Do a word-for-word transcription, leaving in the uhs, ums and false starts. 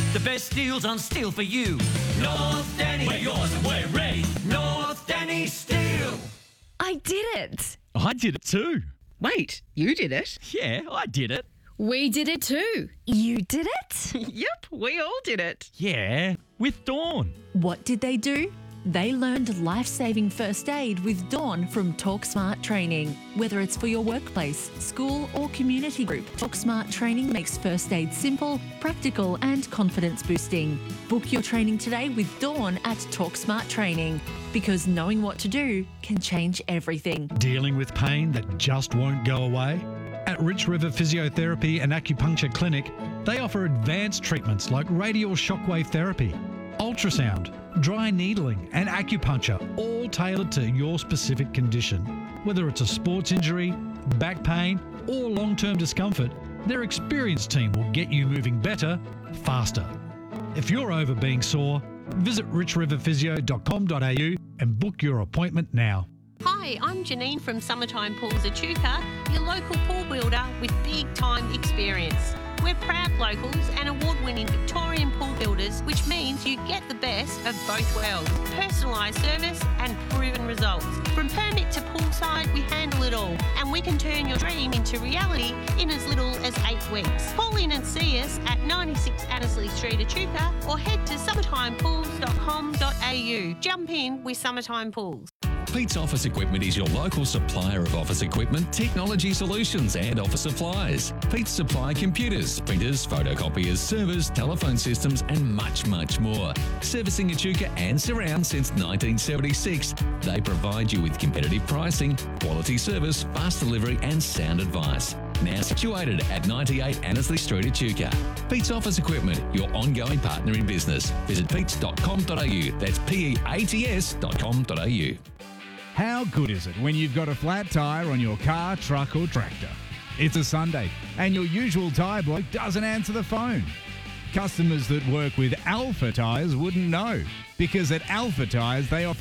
The best deals on steel for you. North Denny. We're yours and we're ready. North Denny Steel. I did it. I did it too. Wait, you did it? Yeah, I did it. We did it too. You did it? Yep, we all did it. Yeah, with Dawn. What did they do? They learned life-saving first aid with Dawn from TalkSmart Training. Whether it's for your workplace, school or community group, TalkSmart Training makes first aid simple, practical and confidence boosting. Book your training today with Dawn at TalkSmart Training, because knowing what to do can change everything. Dealing with pain that just won't go away? At Rich River Physiotherapy and Acupuncture Clinic, they offer advanced treatments like radial shockwave therapy, ultrasound, dry needling and acupuncture, all tailored to your specific condition. Whether it's a sports injury, back pain or long-term discomfort, their experienced team will get you moving better, faster. If you're over being sore, visit rich river physio dot com dot a u and book your appointment now. Hi, I'm Janine from Summertime Pools Echuca, your local pool builder with big-time experience. We're proud locals and award-winning Victorian pool builders, which means you get the best of both worlds. Personalised service and proven results. From permit to poolside, we handle it all, and we can turn your dream into reality in as little as eight weeks. Call in and see us at ninety-six Annesley Street, Echuca, or head to summertime pools dot com dot a u. Jump in with Summertime Pools. Pete's Office Equipment is your local supplier of office equipment, technology solutions and office supplies. Pete's supply computers, printers, photocopiers, servers, telephone systems and much, much more. Servicing Echuca and surround since nineteen seventy-six, they provide you with competitive pricing, quality service, fast delivery and sound advice. Now situated at ninety-eight Annesley Street, Echuca. Pete's Office Equipment, your ongoing partner in business. Visit peats dot com dot a u. That's P E A T S dot com dot a u. How good is it when you've got a flat tyre on your car, truck or tractor? It's a Sunday and your usual tyre bloke doesn't answer the phone. Customers that work with Alpha Tyres wouldn't know, because at Alpha Tyres they offer